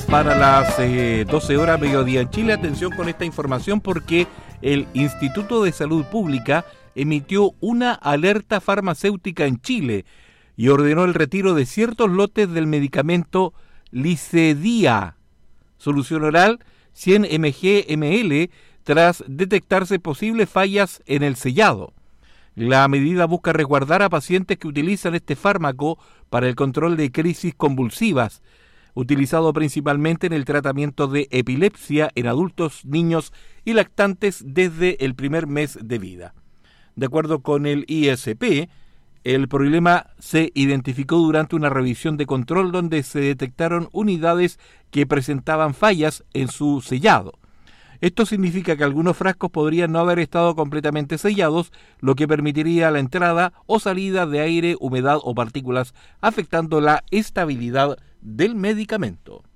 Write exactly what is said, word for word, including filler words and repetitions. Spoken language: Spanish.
Para las eh, doce horas mediodía en Chile, atención con esta información porque el Instituto de Salud Pública emitió una alerta farmacéutica en Chile y ordenó el retiro de ciertos lotes del medicamento Licedia, solución oral cien miligramos, tras detectarse posibles fallas en el sellado. La medida busca resguardar a pacientes que utilizan este fármaco para el control de crisis convulsivas, utilizado principalmente en el tratamiento de epilepsia en adultos, niños y lactantes desde el primer mes de vida. De acuerdo con el I S P, el problema se identificó durante una revisión de control donde se detectaron unidades que presentaban fallas en su sellado. Esto significa que algunos frascos podrían no haber estado completamente sellados, lo que permitiría la entrada o salida de aire, humedad o partículas, afectando la estabilidad del medicamento.